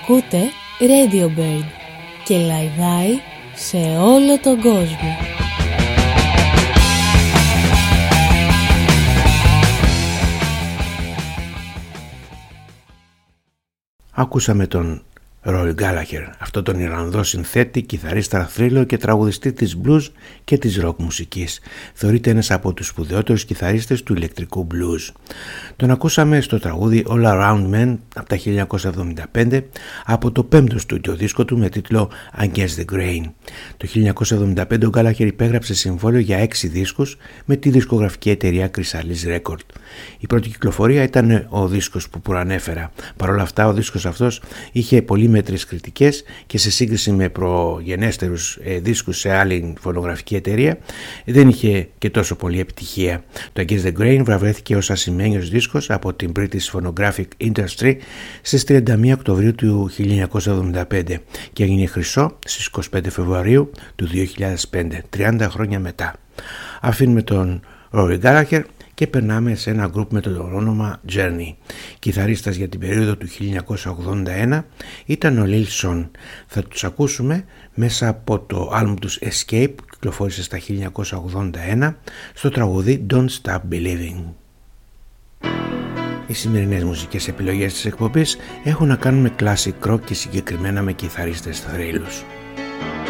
Ακούτε Radio Bird και λαϊδάει σε όλο τον κόσμο. Ακούσαμε τον Roy Gallagher, αυτό τον Ιρλανδό συνθέτη, κιθαρίστα θρύλο και τραγουδιστή της blues και της rock μουσικής. Θεωρείται ένας από τους σπουδαιότερους κιθαρίστες του ηλεκτρικού blues. Τον ακούσαμε στο τραγούδι All Around Men από τα 1975 από το πέμπτο στούντιο δίσκο του με τίτλο Against the Grain. Το 1975 ο Gallagher υπέγραψε συμβόλαιο για 6 δίσκους με τη δισκογραφική εταιρεία Chrysalis Record. Η πρώτη κυκλοφορία ήταν ο δίσκος που προανέφερα. Παρ' όλα αυτά ο δίσκος αυτός είχε πολύ μέτρες κριτικές και σε σύγκριση με προγενέστερους δίσκους σε άλλη φωνογραφική εταιρεία δεν είχε και τόσο πολύ επιτυχία. Το Against the Grain βραβεύτηκε ως ασημένιος δίσκος από την British Phonographic Industry στις 31 Οκτωβρίου του 1975 και έγινε χρυσό στις 25 Φεβρουαρίου του 2005, 30 χρόνια μετά. Αφήνουμε τον Rory Gallagher και περνάμε σε ένα γκρουπ με το όνομα Journey. Κιθαρίστας για την περίοδο του 1981 ήταν ο Lil Jon. Θα τους ακούσουμε μέσα από το άλμπουμ τους Escape που κυκλοφόρησε στα 1981 στο τραγούδι Don't Stop Believing. Οι σημερινές μουσικές επιλογές της εκπομπής έχουν να κάνουν με classic rock και συγκεκριμένα με κιθαρίστες θρύλους.